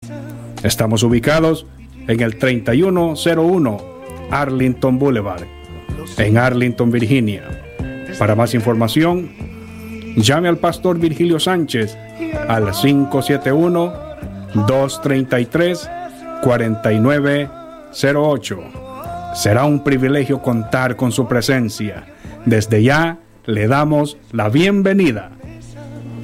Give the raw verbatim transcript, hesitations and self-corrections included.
Estamos ubicados en el treinta y uno cero uno Arlington Boulevard, en Arlington, Virginia. Para más información, llame al pastor Virgilio Sánchez al cinco siete uno, dos tres tres, cuatro nueve cero ocho. Será un privilegio contar con su presencia. Desde ya le damos la bienvenida.